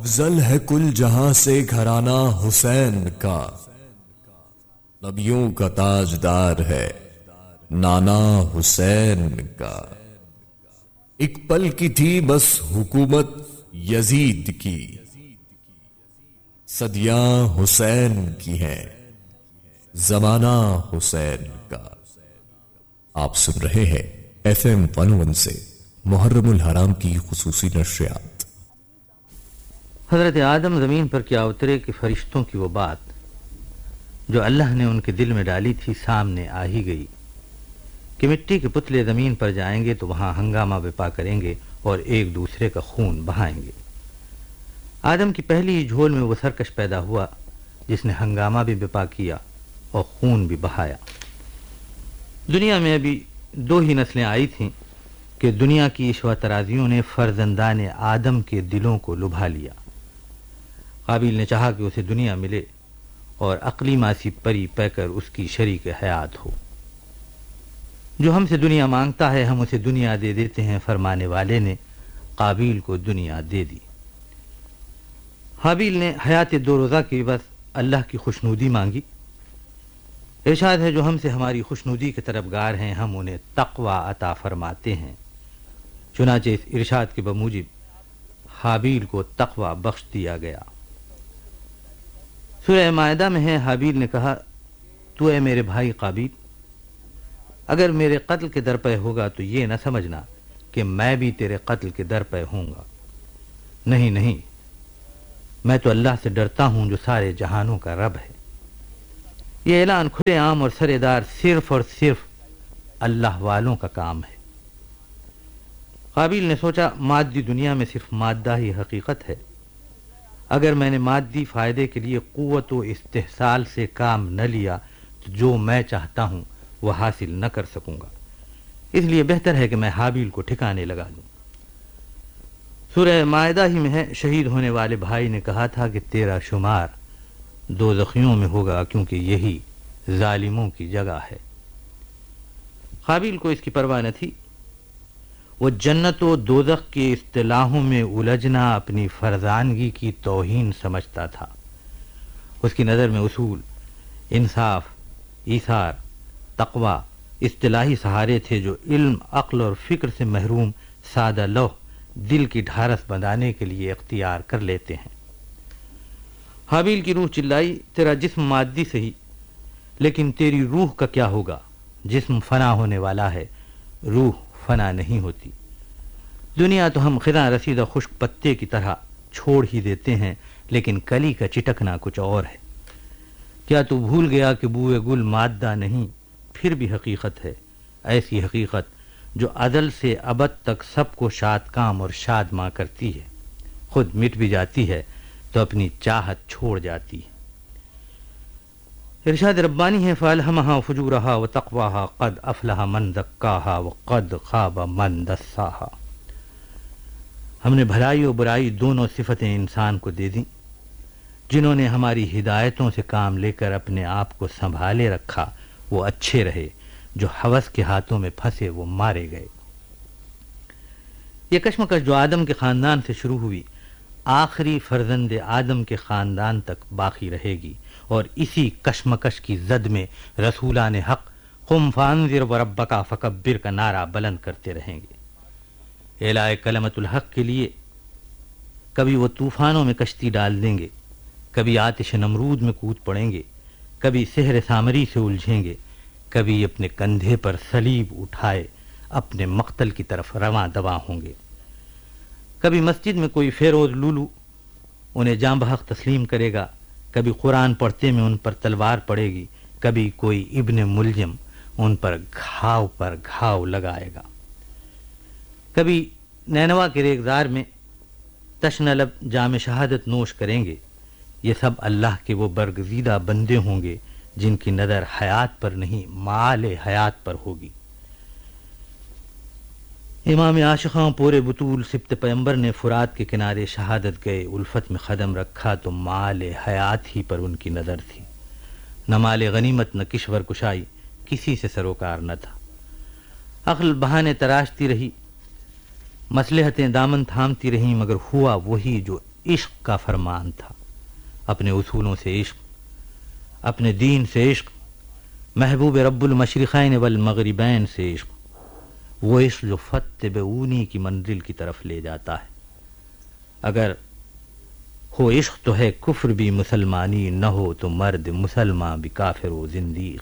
افضل ہے کل جہاں سے گھرانہ حسین کا، نبیوں کا تاجدار ہے نانا حسین کا۔ ایک پل کی تھی بس حکومت یزید کی، صدیاں حسین کی ہیں زمانہ حسین کا۔ آپ سن رہے ہیں FM 101 سے محرم الحرام کی خصوصی نشریات۔ حضرت آدم زمین پر کیا اترے کہ فرشتوں کی وہ بات جو اللہ نے ان کے دل میں ڈالی تھی سامنے آ ہی گئی کہ مٹی کے پتلے زمین پر جائیں گے تو وہاں ہنگامہ بپا کریں گے اور ایک دوسرے کا خون بہائیں گے۔ آدم کی پہلی ہی جھول میں وہ سرکش پیدا ہوا جس نے ہنگامہ بھی بپا کیا اور خون بھی بہایا۔ دنیا میں ابھی 2 ہی نسلیں آئی تھیں کہ دنیا کی عشوہ ترازیوں نے فرزندان آدم کے دلوں کو لبھا لیا۔ قابیل نے چاہا کہ اسے دنیا ملے اور عقلی ماسی پری پہ کر اس کی شریک حیات ہو۔ جو ہم سے دنیا مانگتا ہے ہم اسے دنیا دے دیتے ہیں، فرمانے والے نے قابیل کو دنیا دے دی۔ حابیل نے حیات 2 روزہ کی بس اللہ کی خوشنودی مانگی۔ ارشاد ہے جو ہم سے ہماری خوشنودی کے طلبگار ہیں ہم انہیں تقوی عطا فرماتے ہیں۔ چنانچہ اس ارشاد کے بموجب حابیل کو تقوی بخش دیا گیا۔ سورہ مائدہ میں ہے حابیل نے کہا تو اے میرے بھائی قابیل اگر میرے قتل کے در پہ ہوگا تو یہ نہ سمجھنا کہ میں بھی تیرے قتل کے در پہ ہوں گا۔ نہیں نہیں، میں تو اللہ سے ڈرتا ہوں جو سارے جہانوں کا رب ہے۔ یہ اعلان کھلے عام اور سرے دار صرف اور صرف اللہ والوں کا کام ہے۔ قابیل نے سوچا مادی دنیا میں صرف مادہ ہی حقیقت ہے، اگر میں نے مادی فائدے کے لیے قوت و استحصال سے کام نہ لیا تو جو میں چاہتا ہوں وہ حاصل نہ کر سکوں گا، اس لیے بہتر ہے کہ میں حابیل کو ٹھکانے لگا دوں۔ سورہ مائدہ ہی میں ہے شہید ہونے والے بھائی نے کہا تھا کہ تیرا شمار دوزخیوں میں ہوگا کیونکہ یہی ظالموں کی جگہ ہے۔ قابیل کو اس کی پرواہ نہ تھی، وہ جنت و دوزخ کے اصطلاحوں میں الجھنا اپنی فرزانگی کی توہین سمجھتا تھا۔ اس کی نظر میں اصول، انصاف، ایثار، تقوی اصطلاحی سہارے تھے جو علم، عقل اور فکر سے محروم سادہ لوح دل کی ڈھارس بندانے کے لیے اختیار کر لیتے ہیں۔ حابیل کی روح چلائی تیرا جسم مادی صحیح لیکن تیری روح کا کیا ہوگا؟ جسم فنا ہونے والا ہے، روح فنا نہیں ہوتی۔ دنیا تو ہم خزاں رسیدہ خشک پتے کی طرح چھوڑ ہی دیتے ہیں لیکن کلی کا چٹکنا کچھ اور ہے۔ کیا تو بھول گیا کہ بوئے گل مادہ نہیں پھر بھی حقیقت ہے، ایسی حقیقت جو ازل سے ابد تک سب کو شاد کام اور شاد ماں کرتی ہے، خود مٹ بھی جاتی ہے تو اپنی چاہت چھوڑ جاتی ہے۔ ارشاد ربانی ہے فَأَلْهَمَهَا فُجُورَهَا وَتَقْوَاهَا قَدْ أَفْلَحَ مَنْ زَكَّاهَا وَقَدْ خَابَ مَنْ دَسَّاهَا۔ ہم نے بھلائی و برائی دونوں صفتیں انسان کو دے دیں۔ جنہوں نے ہماری ہدایتوں سے کام لے کر اپنے آپ کو سنبھالے رکھا وہ اچھے رہے، جو ہوس کے ہاتھوں میں پھنسے وہ مارے گئے۔ یہ کشمکش جو آدم کے خاندان سے شروع ہوئی آخری فرزند آدم کے خاندان تک باقی رہے گی اور اسی کشمکش کی زد میں رسولان حق قم فانذر وربک فکبر کا نعرہ بلند کرتے رہیں گے۔ اعلاء کلمت الحق کے لیے کبھی وہ طوفانوں میں کشتی ڈال دیں گے، کبھی آتش نمرود میں کود پڑیں گے، کبھی سحر سامری سے الجھیں گے، کبھی اپنے کندھے پر صلیب اٹھائے اپنے مقتل کی طرف رواں دواں ہوں گے۔ کبھی مسجد میں کوئی فیروز لولو انہیں جاں بحق تسلیم کرے گا، کبھی قرآن پڑھتے میں ان پر تلوار پڑے گی، کبھی کوئی ابن ملجم ان پر گھاؤ لگائے گا۔ کبھی نینوا کے ریگزار میں تشنہ لب جام شہادت نوش کریں گے۔ یہ سب اللہ کے وہ برگزیدہ بندے ہوں گے جن کی نظر حیات پر نہیں مال حیات پر ہوگی۔ امام عاشقاں پورے بطول سبت پیمبر نے فرات کے کنارے شہادت گئے الفت میں قدم رکھا تو مال حیات ہی پر ان کی نظر تھی، نہ مال غنیمت نہ کشور کشائی، کسی سے سروکار نہ تھا۔ عقل بہانے تراشتی رہی، مصلحتیں دامن تھامتی رہیں، مگر ہوا وہی جو عشق کا فرمان تھا، اپنے اصولوں سے عشق، اپنے دین سے عشق، محبوب رب المشرقین والمغربین سے عشق، وہ عشق جو فتبعونی کی منزل کی طرف لے جاتا ہے۔ اگر ہو عشق تو ہے کفر بھی مسلمانی، نہ ہو تو مرد مسلمان بھی کافر و زندیق۔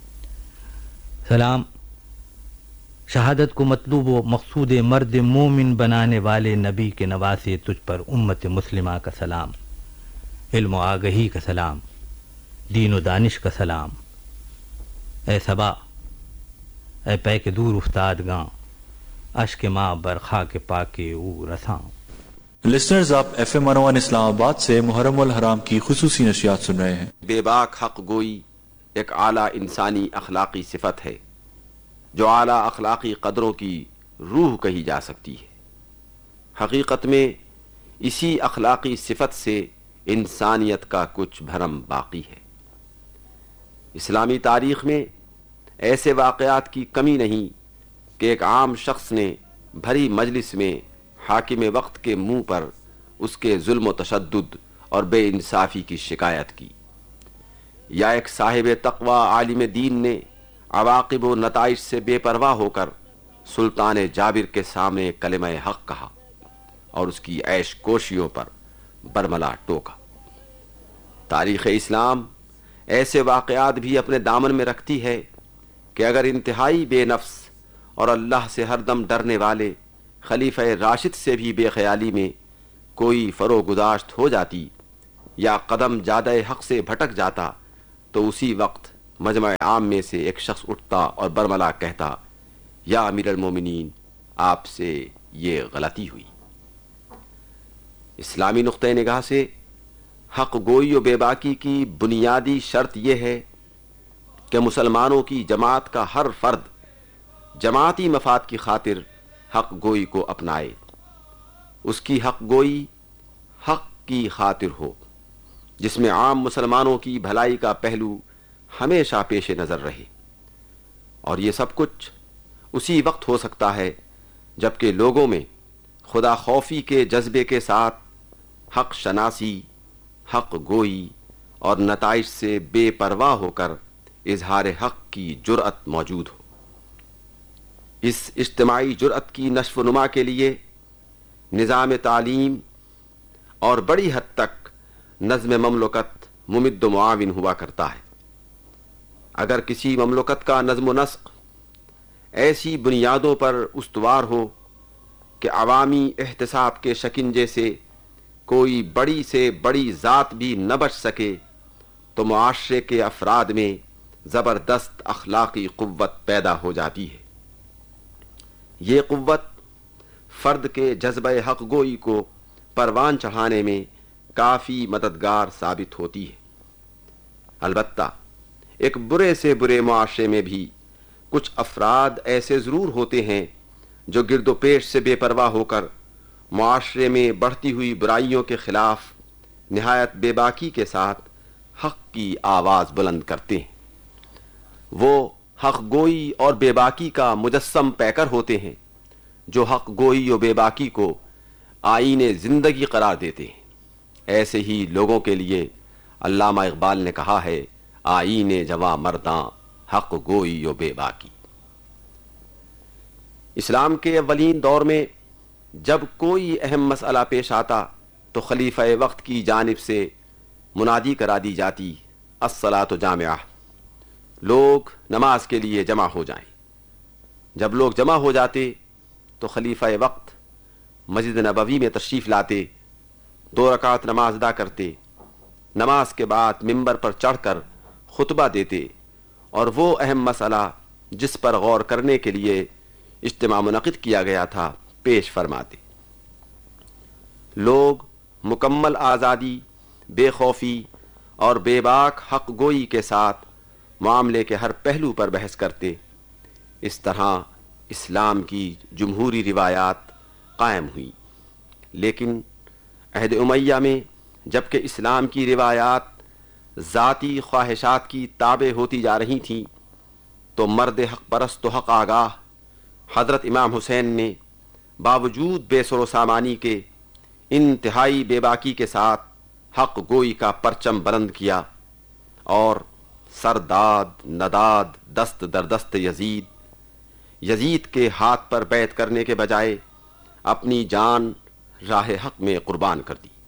سلام شہادت کو مطلوب و مقصود مرد مومن بنانے والے نبی کے نواسے تجھ پر امت مسلمہ کا سلام، علم و آگہی کا سلام، دین و دانش کا سلام۔ اے صبا، اے پے کے دور افتاد گاں، اشک ماں برخا کے پاکے او رساں۔ لسنرز، آپ ایف ایم 101 اسلام آباد سے محرم الحرام کی خصوصی نشریات سن رہے ہیں۔ بے باک حق گوئی ایک اعلیٰ انسانی اخلاقی صفت ہے جو اعلیٰ اخلاقی قدروں کی روح کہی جا سکتی ہے۔ حقیقت میں اسی اخلاقی صفت سے انسانیت کا کچھ بھرم باقی ہے۔ اسلامی تاریخ میں ایسے واقعات کی کمی نہیں کہ ایک عام شخص نے بھری مجلس میں حاکم وقت کے منہ پر اس کے ظلم و تشدد اور بے انصافی کی شکایت کی، یا ایک صاحب تقوی عالم دین نے عواقب و نتائج سے بے پرواہ ہو کر سلطان جابر کے سامنے کلمہ حق کہا اور اس کی عیش کوشیوں پر برملا ٹوکا۔ تاریخ اسلام ایسے واقعات بھی اپنے دامن میں رکھتی ہے کہ اگر انتہائی بے نفس اور اللہ سے ہر دم ڈرنے والے خلیفہ راشد سے بھی بے خیالی میں کوئی فروگزاشت ہو جاتی یا قدم جادہ حق سے بھٹک جاتا تو اسی وقت مجمع عام میں سے ایک شخص اٹھتا اور برملا کہتا، یا امیر المومنین، آپ سے یہ غلطی ہوئی۔ اسلامی نقطہ نگاہ سے حق گوئی و بے باکی کی بنیادی شرط یہ ہے کہ مسلمانوں کی جماعت کا ہر فرد جماعتی مفاد کی خاطر حق گوئی کو اپنائے، اس کی حق گوئی حق کی خاطر ہو جس میں عام مسلمانوں کی بھلائی کا پہلو ہمیشہ پیش نظر رہے، اور یہ سب کچھ اسی وقت ہو سکتا ہے جبکہ لوگوں میں خدا خوفی کے جذبے کے ساتھ حق شناسی، حق گوئی اور نتائج سے بے پرواہ ہو کر اظہار حق کی جرأت موجود ہو۔ اس اجتماعی جرأت کی نشو و نما کے لیے نظام تعلیم اور بڑی حد تک نظم مملکت ممد و معاون ہوا کرتا ہے۔ اگر کسی مملکت کا نظم و نسق ایسی بنیادوں پر استوار ہو کہ عوامی احتساب کے شکنجے سے کوئی بڑی سے بڑی ذات بھی نہ بچ سکے تو معاشرے کے افراد میں زبردست اخلاقی قوت پیدا ہو جاتی ہے۔ یہ قوت فرد کے جذبہ حق گوئی کو پروان چڑھانے میں کافی مددگار ثابت ہوتی ہے۔ البتہ ایک برے سے برے معاشرے میں بھی کچھ افراد ایسے ضرور ہوتے ہیں جو گرد و پیش سے بے پرواہ ہو کر معاشرے میں بڑھتی ہوئی برائیوں کے خلاف نہایت بے باکی کے ساتھ حق کی آواز بلند کرتے ہیں۔ وہ حق گوئی اور بے باکی کا مجسم پیکر ہوتے ہیں جو حق گوئی و بے باکی کو آئین زندگی قرار دیتے ہیں۔ ایسے ہی لوگوں کے لیے علامہ اقبال نے کہا ہے، آئین جواں مرداں حق گوئی و بے باکی۔ اسلام کے اولین دور میں جب کوئی اہم مسئلہ پیش آتا تو خلیفہ وقت کی جانب سے منادی کرا دی جاتی، الصلاۃ جامعہ، لوگ نماز کے لیے جمع ہو جائیں۔ جب لوگ جمع ہو جاتے تو خلیفہ وقت مسجد نبوی میں تشریف لاتے، 2 رکعت نماز ادا کرتے، نماز کے بعد ممبر پر چڑھ کر خطبہ دیتے اور وہ اہم مسئلہ جس پر غور کرنے کے لیے اجتماع منعقد کیا گیا تھا پیش فرماتے۔ لوگ مکمل آزادی، بے خوفی اور بے باک حق گوئی کے ساتھ معاملے کے ہر پہلو پر بحث کرتے۔ اس طرح اسلام کی جمہوری روایات قائم ہوئی۔ لیکن عہد امیہ میں جبکہ اسلام کی روایات ذاتی خواہشات کی تابع ہوتی جا رہی تھیں تو مرد حق پرست و حق آگاہ حضرت امام حسین نے باوجود بے سر و سامانی کے انتہائی بے باکی کے ساتھ حق گوئی کا پرچم بلند کیا اور سرداد نداد دست در دست یزید کے ہاتھ پر بیعت کرنے کے بجائے اپنی جان راہ حق میں قربان کر دی۔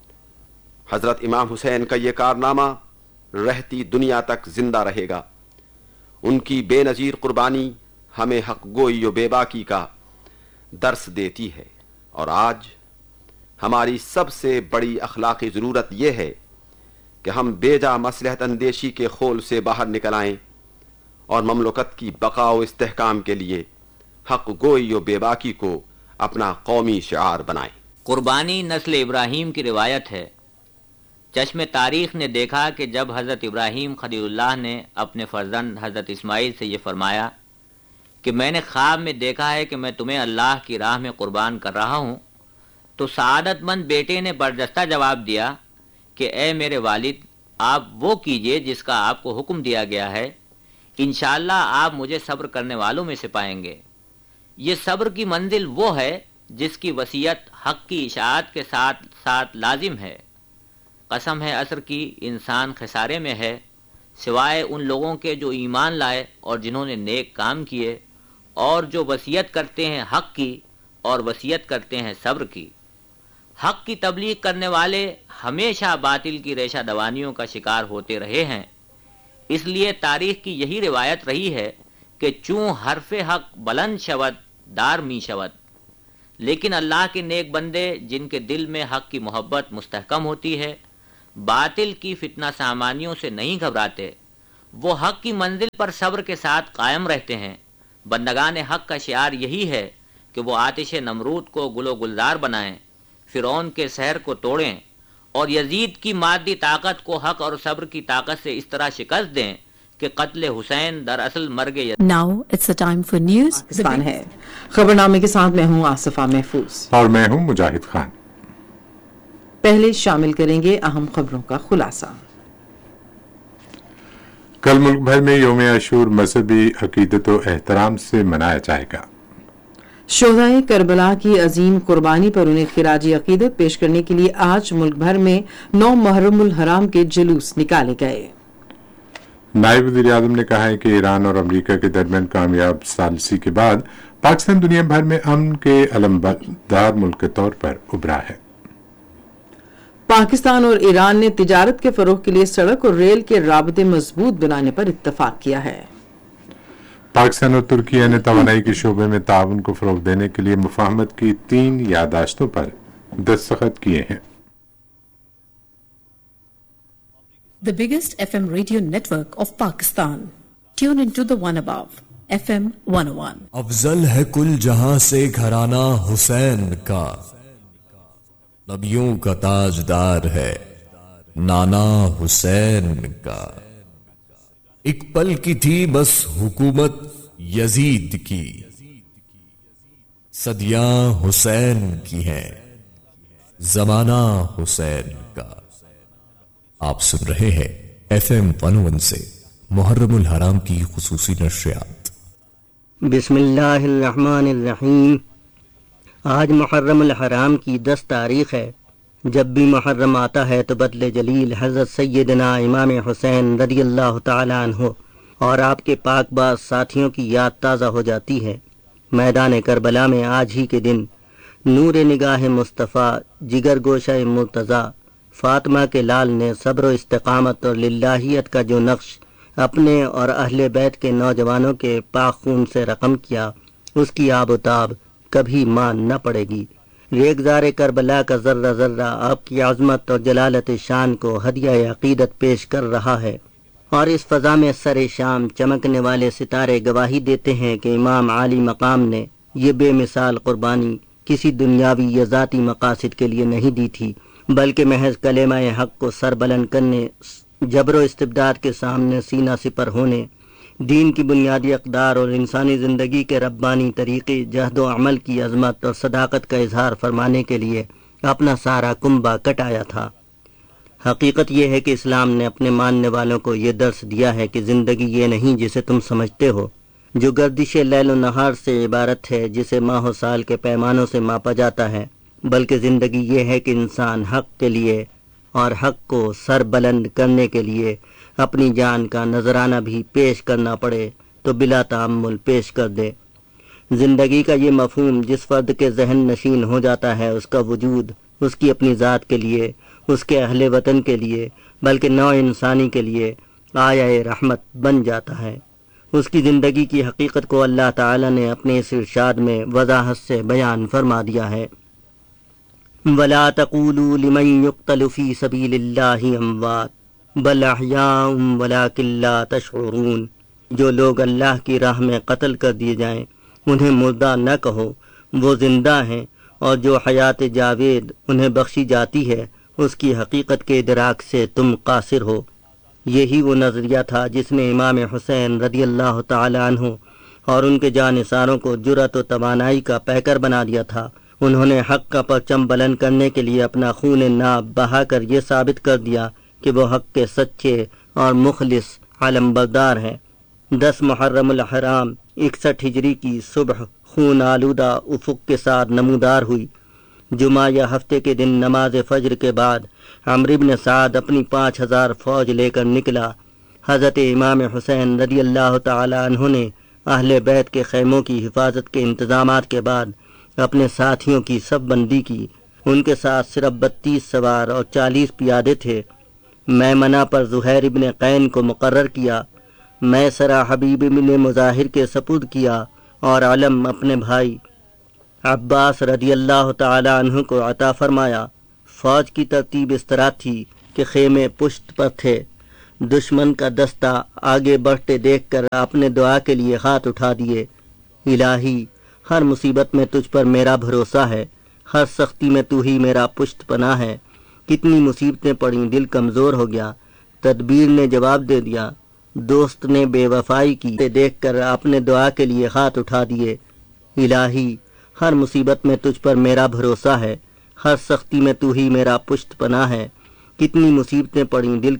حضرت امام حسین کا یہ کارنامہ رہتی دنیا تک زندہ رہے گا۔ ان کی بے نظیر قربانی ہمیں حق گوئی و بے باکی کا درس دیتی ہے، اور آج ہماری سب سے بڑی اخلاقی ضرورت یہ ہے کہ ہم بیجا مصلحت اندیشی کے خول سے باہر نکل آئیں اور مملکت کی بقا و استحکام کے لیے حق گوئی و بے باکی کو اپنا قومی شعار بنائیں۔ قربانی نسل ابراہیم کی روایت ہے۔ چشم تاریخ نے دیکھا کہ جب حضرت ابراہیم خلیل اللہ نے اپنے فرزند حضرت اسماعیل سے یہ فرمایا کہ میں نے خواب میں دیکھا ہے کہ میں تمہیں اللہ کی راہ میں قربان کر رہا ہوں، تو سعادت مند بیٹے نے برجستہ جواب دیا کہ اے میرے والد، آپ وہ کیجئے جس کا آپ کو حکم دیا گیا ہے، انشاءاللہ آپ مجھے صبر کرنے والوں میں سے پائیں گے۔ یہ صبر کی منزل وہ ہے جس کی وصیت حق کی اشاعت کے ساتھ ساتھ لازم ہے۔ قسم ہے عصر کی، انسان خسارے میں ہے سوائے ان لوگوں کے جو ایمان لائے اور جنہوں نے نیک کام کیے، اور جو وصیت کرتے ہیں حق کی اور وصیت کرتے ہیں صبر کی۔ حق کی تبلیغ کرنے والے ہمیشہ باطل کی ریشہ دوانیوں کا شکار ہوتے رہے ہیں، اس لیے تاریخ کی یہی روایت رہی ہے کہ چوں حرف حق بلند شود دار می شود، لیکن اللہ کے نیک بندے جن کے دل میں حق کی محبت مستحکم ہوتی ہے، باطل کی فتنہ سامانیوں سے نہیں گھبراتے، وہ حق کی منزل پر صبر کے ساتھ قائم رہتے ہیں۔ بندگان حق کا شعار یہی ہے کہ وہ آتش نمرود کو گل و گلزار بنائیں، فرعون کے سحر کو توڑیں، اور یزید کی مادی طاقت کو حق اور صبر کی طاقت سے اس طرح شکست دیں کہ قتل حسین دراصل مرگ Now it's the time for news. Pakistan ہے۔ خبرنامے کے ساتھ میں ہوں آصفہ محفوظ اور میں ہوں مجاہد خان۔ پہلے شامل کریں گے اہم خبروں کا خلاصہ۔ کل ملک بھر میں یوم عاشور مذہبی عقیدت و احترام سے منایا جائے گا۔ شہدائے کربلا کی عظیم قربانی پر انہیں خراج عقیدت پیش کرنے کے لیے آج ملک بھر میں 9 محرم الحرام کے جلوس نکالے گئے۔ نائب وزیر اعظم نے کہا ہے کہ ایران اور امریکہ کے درمیان کامیاب ثالثی کے بعد پاکستان دنیا بھر میں امن کے علمبردار ملک کے طور پر ابھرا ہے۔ پاکستان اور ایران نے تجارت کے فروغ کے لیے سڑک اور ریل کے رابطے مضبوط بنانے پر اتفاق کیا ہے۔ پاکستان اور ترکیہ نے توانائی کے شعبے میں تعاون کو فروغ دینے کے لیے مفاہمت کی 3 یادداشتوں پر دستخط کیے ہیں۔ The biggest FM radio network of Pakistan. Tune into the one above, FM 101. افضل ہے کل جہاں سے گھرانہ حسین کا، نبیوں کا تاجدار ہے نانا حسین کا۔ ایک پل کی تھی بس حکومت یزید کی، صدیاں حسین کی ہیں زمانہ حسین کا۔ آپ سن رہے ہیں FM 101 سے محرم الحرام کی خصوصی نشریات۔ بسم اللہ الرحمن الرحیم۔ آج محرم الحرام کی 10 تاریخ ہے۔ جب بھی محرم آتا ہے تو بدل جلیل حضرت سیدنا امام حسین رضی اللہ تعالی عنہ اور آپ کے پاک باز ساتھیوں کی یاد تازہ ہو جاتی ہے۔ میدان کربلا میں آج ہی کے دن نور نگاہ مصطفیٰ جگر گوشہ مرتضیٰ فاطمہ کے لال نے صبر و استقامت اور للہیت کا جو نقش اپنے اور اہل بیت کے نوجوانوں کے پاک خون سے رقم کیا، اس کی آب و تاب کبھی مان نہ پڑے گی۔ ریگزار کربلا کا ذرہ ذرہ آپ کی عظمت اور جلالت شان کو ہدیہ عقیدت پیش کر رہا ہے، اور اس فضا میں سر شام چمکنے والے ستارے گواہی دیتے ہیں کہ امام عالی مقام نے یہ بے مثال قربانی کسی دنیاوی یا ذاتی مقاصد کے لیے نہیں دی تھی، بلکہ محض کلمہ حق کو سر بلند کرنے، جبر و استبداد کے سامنے سینہ سپر ہونے، دین کی بنیادی اقدار اور انسانی زندگی کے ربانی طریقے جہد و عمل کی عظمت اور صداقت کا اظہار فرمانے کے لیے اپنا سارا کنبہ کٹایا تھا۔ حقیقت یہ ہے کہ اسلام نے اپنے ماننے والوں کو یہ درس دیا ہے کہ زندگی یہ نہیں جسے تم سمجھتے ہو، جو گردش لیل و نہار سے عبارت ہے، جسے ماہ و سال کے پیمانوں سے ماپا جاتا ہے، بلکہ زندگی یہ ہے کہ انسان حق کے لیے اور حق کو سر بلند کرنے کے لیے اپنی جان کا نذرانہ بھی پیش کرنا پڑے تو بلا تأمل پیش کر دے۔ زندگی کا یہ مفہوم جس فرد کے ذہن نشین ہو جاتا ہے، اس کا وجود اس کی اپنی ذات کے لیے، اس کے اہل وطن کے لیے، بلکہ نوع انسانی کے لیے آیا رحمت بن جاتا ہے۔ اس کی زندگی کی حقیقت کو اللہ تعالی نے اپنے اس ارشاد میں وضاحت سے بیان فرما دیا ہے۔ وَلَا تَقُولُوا لِمَن يُقْتَلُ فِي سَبِيلِ اللَّهِ أَمْوَاتٌ بَلْ أَحْيَاءٌ وَلَٰكِن لَّا تَشْعُرُونَ۔ جو لوگ اللہ کی راہ میں قتل کر دیے جائیں انہیں مردہ نہ کہو، وہ زندہ ہیں، اور جو حیات جاوید انہیں بخشی جاتی ہے اس کی حقیقت کے ادراک سے تم قاصر ہو۔ یہی وہ نظریہ تھا جس نے امام حسین رضی اللہ تعالی عنہ اور ان کے جانثاروں کو جرأت و توانائی کا پیکر بنا دیا تھا۔ انہوں نے حق کا پرچم بلند کرنے کے لیے اپنا خون ناب بہا کر یہ ثابت کر دیا کہ وہ حق کے سچے اور مخلص علمبردار ہیں۔ 10 محرم الحرام 61 ہجری کی صبح خون آلودہ افق کے ساتھ نمودار ہوئی۔ جمعہ یا ہفتے کے دن نماز فجر کے بعد عمرو بن سعد اپنی 5000 فوج لے کر نکلا۔ حضرت امام حسین رضی اللہ تعالی عنہ نے اہل بیت کے خیموں کی حفاظت کے انتظامات کے بعد اپنے ساتھیوں کی صف بندی کی۔ ان کے ساتھ صرف 32 سوار اور 40 پیادے تھے۔ میمنہ پر زہیر ابن قین کو مقرر کیا، میسرہ حبیب ابن مظاہر کے سپرد کیا، اور علم اپنے بھائی عباس رضی اللہ تعالی عنہ کو عطا فرمایا۔ فوج کی ترتیب اس طرح تھی کہ خیمے پشت پر تھے۔ دشمن کا دستہ آگے بڑھتے دیکھ کر آپ نے دعا کے لیے ہاتھ اٹھا دیے۔ الہی، ہر مصیبت میں تجھ پر میرا بھروسہ ہے، ہر سختی میں تو ہی میرا پشت پناہ ہے۔ کتنی مصیبتیں پڑیں، دل کمزور ہو گیا۔ تدبیر نے جواب دے دیا، دوست نے بے وفائی کی دیکھ کر آپ نے دعا کے لیے ہاتھ اٹھا دیے۔ الہی، ہر مصیبت میں تجھ پر میرا بھروسہ ہے، ہر سختی میں تو ہی میرا پشت پناہ ہے۔ کتنی مصیبتیں پڑیں، دل